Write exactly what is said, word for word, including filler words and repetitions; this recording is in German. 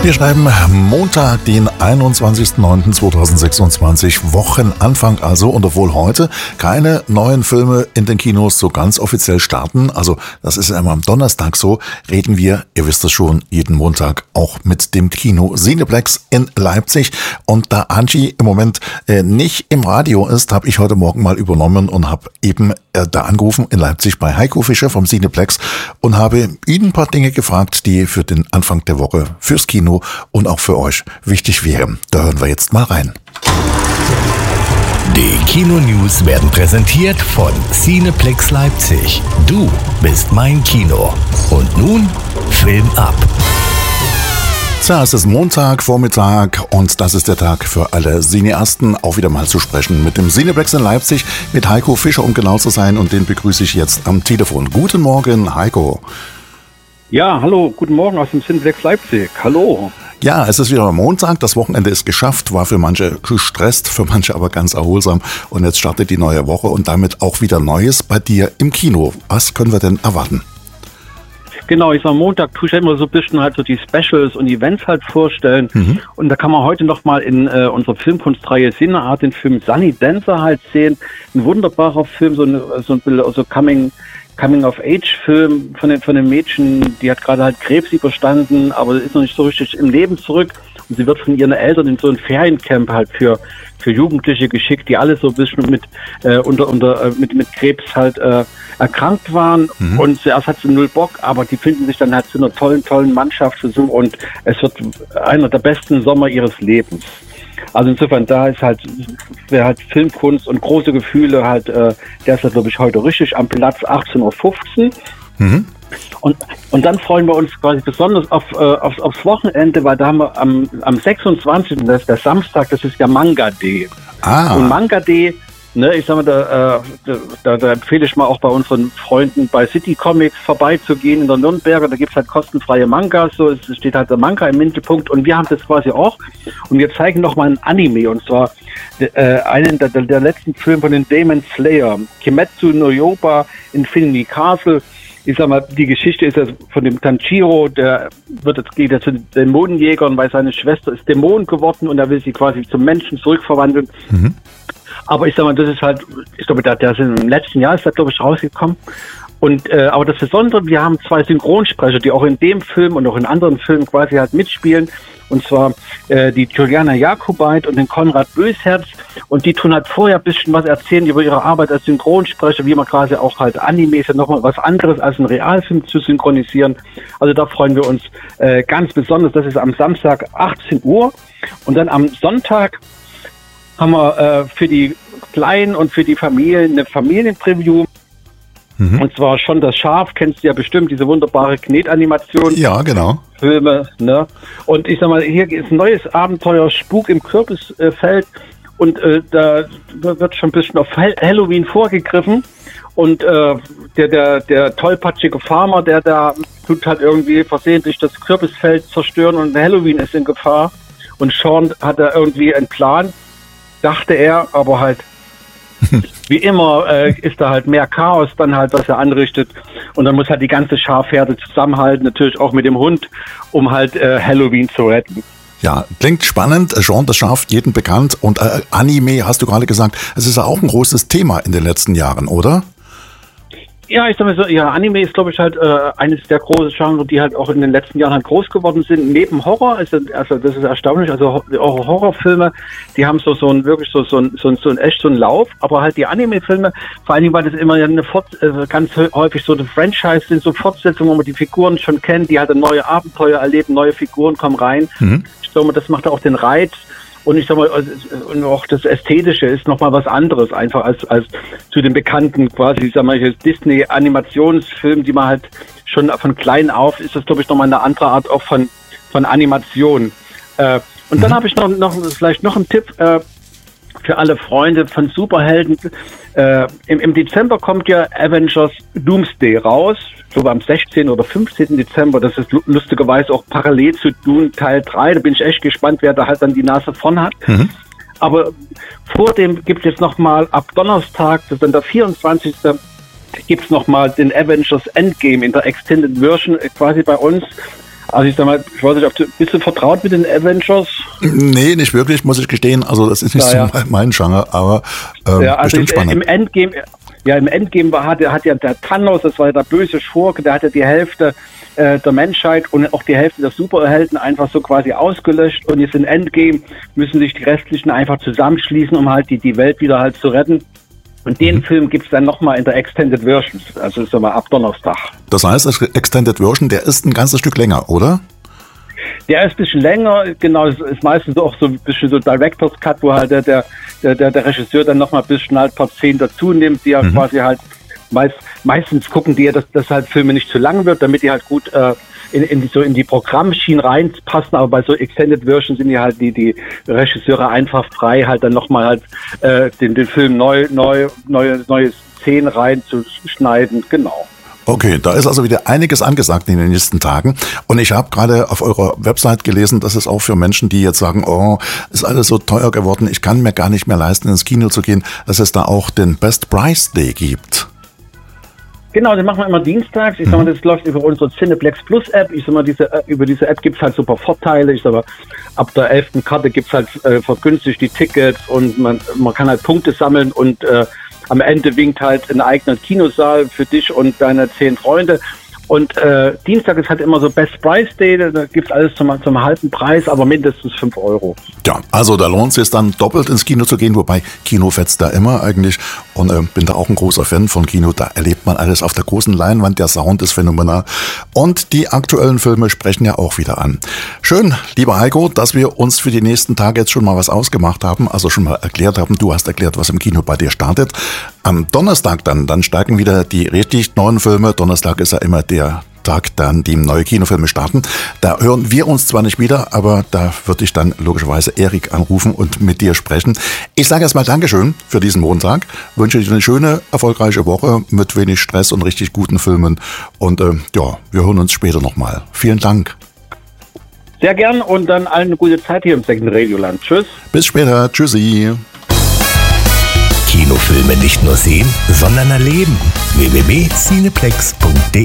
Wir schreiben Montag, den einundzwanzigsten neunten zweitausendsechsundzwanzig, Wochenanfang also. Und obwohl heute keine neuen Filme in den Kinos so ganz offiziell starten, also das ist ja immer am Donnerstag so, reden wir, ihr wisst es schon, jeden Montag auch mit dem Kino Cineplex in Leipzig. Und da Angie im Moment äh, nicht im Radio ist, habe ich heute Morgen mal übernommen und habe eben äh, da angerufen in Leipzig bei Heiko Fischer vom Cineplex und habe ihn ein paar Dinge gefragt, die für den Anfang der Woche fürs Kino und auch für euch wichtig wären. Da hören wir jetzt mal rein. Die Kino-News werden präsentiert von Cineplex Leipzig. Du bist mein Kino. Und nun Film ab. Tja, es ist Montag, Vormittag und das ist der Tag für alle Cineasten, auch wieder mal zu sprechen mit dem Cineplex in Leipzig, mit Heiko Fischer, um genau zu sein, und den begrüße ich jetzt am Telefon. Guten Morgen, Heiko. Ja, hallo, guten Morgen aus dem Cineplex Leipzig. Hallo. Ja, es ist wieder Montag, das Wochenende ist geschafft, war für manche gestresst, für manche aber ganz erholsam. Und jetzt startet die neue Woche und damit auch wieder Neues bei dir im Kino. Was können wir denn erwarten? Genau, ich sag, Montag tue ich ja immer so ein bisschen halt so die Specials und Events halt vorstellen. Mhm. Und da kann man heute nochmal in äh, unserer Filmkunstreihe Cineart den Film Sunny Dancer halt sehen. Ein wunderbarer Film, so, eine, so ein bisschen so Coming... Coming-of-Age-Film von den, von den Mädchen, die hat gerade halt Krebs überstanden, aber ist noch nicht so richtig im Leben zurück. Und sie wird von ihren Eltern in so ein Feriencamp halt für, für Jugendliche geschickt, die alle so ein bisschen mit, äh, unter, unter, mit, mit Krebs halt äh, erkrankt waren. Mhm. Und zuerst hat sie null Bock, aber die finden sich dann halt zu einer tollen, tollen Mannschaft zusammen und es wird einer der besten Sommer ihres Lebens. Also insofern, da ist halt, wer halt Filmkunst und große Gefühle halt, äh, der ist halt, glaube ich, heute richtig am Platz achtzehn Uhr fünfzehn. Mhm. Und, und dann freuen wir uns quasi besonders auf, äh, aufs, aufs Wochenende, weil da haben wir am, am sechsundzwanzigsten, das ist der Samstag, das ist ja Manga Day. Ah. Und Manga Day, ne, ich sag mal, da, äh, da, da empfehle ich mal auch bei unseren Freunden bei City Comics vorbeizugehen in der Nürnberger. Da gibt's halt kostenfreie Mangas, so, es steht halt der Manga im Mittelpunkt und wir haben das quasi auch. Und wir zeigen nochmal ein Anime, und zwar äh, einen der, der letzten Filme von den Demon Slayer, Kimetsu no Yaiba Infinity Castle. Ich sag mal, die Geschichte ist ja von dem Tanjiro, der wird jetzt, geht jetzt zu den Dämonenjägern, weil seine Schwester ist Dämon geworden und er will sie quasi zum Menschen zurückverwandeln. Mhm. Aber ich sag mal, das ist halt, ich glaube, der, der ist im letzten Jahr ist da, glaube ich, rausgekommen. Und äh, aber das Besondere, wir haben zwei Synchronsprecher, die auch in dem Film und auch in anderen Filmen quasi halt mitspielen. Und zwar äh, die Juliana Jakobait und den Konrad Bösherz. Und die tun halt vorher ein bisschen was erzählen über ihre Arbeit als Synchronsprecher, wie man quasi auch halt Anime ist ja nochmal was anderes als einen Realfilm zu synchronisieren. Also da freuen wir uns äh, ganz besonders. Das ist am Samstag achtzehn Uhr. Und dann am Sonntag haben wir äh, für die Kleinen und für die Familien eine Familienpreview. Mhm. Und zwar Schon das Schaf, kennst du ja bestimmt, diese wunderbare Knetanimation. Ja, genau. Filme, ne? Und ich sag mal, hier ist ein neues Abenteuer, Spuk im Kürbisfeld. Und äh, da wird schon ein bisschen auf Halloween vorgegriffen. Und äh, der, der, der tollpatschige Farmer, der da tut halt irgendwie versehentlich das Kürbisfeld zerstören und Halloween ist in Gefahr. Und Sean hat da irgendwie einen Plan, dachte er, aber halt wie immer äh, ist da halt mehr Chaos dann halt, was er anrichtet. Und dann muss halt die ganze Schafherde zusammenhalten, natürlich auch mit dem Hund, um halt äh, Halloween zu retten. Ja, klingt spannend. Jean das Schaf, jedem bekannt. Und äh, Anime, hast du gerade gesagt, es ist ja auch ein großes Thema in den letzten Jahren, oder? Ja, ich sag mal so, ja, Anime ist, glaube ich, halt äh, eines der großen Genres, die halt auch in den letzten Jahren halt groß geworden sind. Neben Horror, also, also das ist erstaunlich, also auch Horrorfilme, die haben so so ein wirklich so so ein, so ein, so ein echt so ein Lauf, aber halt die Anime-Filme, vor allen Dingen, weil das immer eine Fort, äh, ganz häufig so eine Franchise sind, so Fortsetzungen, wo man die Figuren schon kennt, die halt neue Abenteuer erleben, neue Figuren kommen rein. Mhm. Ich glaube, das macht auch den Reiz. Und ich sag mal, und auch das Ästhetische ist nochmal was anderes, einfach als, als zu den bekannten quasi, ich sag mal, Disney-Animationsfilmen, die man halt schon von klein auf, ist das, glaube ich, nochmal eine andere Art auch von, von Animation. Äh, und mhm. dann habe ich noch, noch, vielleicht noch einen Tipp, äh, für alle Freunde von Superhelden. Äh, im, Im Dezember kommt ja Avengers Doomsday raus. Ich glaube am sechzehnten oder fünfzehnten Dezember. Das ist lustigerweise auch parallel zu Dune Teil drei. Da bin ich echt gespannt, wer da halt dann die Nase vorn hat. Mhm. Aber vor dem gibt es jetzt nochmal ab Donnerstag, das ist dann der vierundzwanzigste gibt es nochmal den Avengers Endgame in der Extended Version quasi bei uns. Also ich sag mal, ich weiß nicht, ob du, bist du vertraut mit den Avengers? Nee, nicht wirklich, muss ich gestehen. Also das ist nicht ja, so ja. mein Genre, aber ähm, ja, also bestimmt ich, spannend. Im Endgame, ja, im Endgame war, hat, hat ja der Thanos, das war ja der böse Schurke, der hat ja die Hälfte äh, der Menschheit und auch die Hälfte der Superhelden einfach so quasi ausgelöscht. Und jetzt im Endgame müssen sich die restlichen einfach zusammenschließen, um halt die, die Welt wieder halt zu retten. Und den mhm. Film gibt's dann nochmal in der Extended Version, also ist mal ab Donnerstag. Das heißt, das Extended Version, der ist ein ganzes Stück länger, oder? Der ist ein bisschen länger, genau, es ist meistens auch so ein bisschen so Director's Cut, wo halt der, der, der, der Regisseur dann nochmal ein bisschen halt ein paar Szenen dazu nimmt, die ja mhm. quasi halt, meist, meistens gucken die ja, dass, dass halt Filme nicht zu lang wird, damit die halt gut äh, in, in, die, so in die Programmschienen reinpassen, aber bei so Extended Version sind ja halt die, die Regisseure einfach frei, halt dann nochmal halt äh, den, den Film neu, neu, neue, neue Szenen reinzuschneiden, genau. Okay, da ist also wieder einiges angesagt in den nächsten Tagen. Und ich habe gerade auf eurer Website gelesen, dass es auch für Menschen, die jetzt sagen, oh, ist alles so teuer geworden, ich kann mir gar nicht mehr leisten, ins Kino zu gehen, dass es da auch den Best Price Day gibt. Genau, den machen wir immer dienstags. Ich mhm. sag mal, das läuft über unsere Cineplex Plus App. Ich sag mal, diese, über diese App gibt's halt super Vorteile. Ich sag mal, ab der elften Karte gibt's halt äh, vergünstigt die Tickets und man, man kann halt Punkte sammeln und äh, am Ende winkt halt ein eigener Kinosaal für dich und deine zehn Freunde. Und äh, Dienstag ist halt immer so Best Price Day, da gibt's alles zum, zum halben Preis, aber mindestens fünf Euro. Ja, also da lohnt es sich dann doppelt ins Kino zu gehen, wobei Kino fetzt da immer eigentlich. Und äh, bin da auch ein großer Fan von Kino, da erlebt man alles auf der großen Leinwand, der Sound ist phänomenal. Und die aktuellen Filme sprechen ja auch wieder an. Schön, lieber Heiko, dass wir uns für die nächsten Tage jetzt schon mal was ausgemacht haben, also schon mal erklärt haben, du hast erklärt, was im Kino bei dir startet. Am Donnerstag dann, dann steigen wieder die richtig neuen Filme. Donnerstag ist ja immer der Tag, dann die neue Kinofilme starten. Da hören wir uns zwar nicht wieder, aber da würde ich dann logischerweise Erik anrufen und mit dir sprechen. Ich sage erstmal Dankeschön für diesen Montag. Wünsche dir eine schöne, erfolgreiche Woche mit wenig Stress und richtig guten Filmen. Und äh, ja, wir hören uns später nochmal. Vielen Dank. Sehr gern und dann allen eine gute Zeit hier im Second Radioland. Tschüss. Bis später. Tschüssi. Kinofilme nicht nur sehen, sondern erleben. w w w punkt cineplex punkt de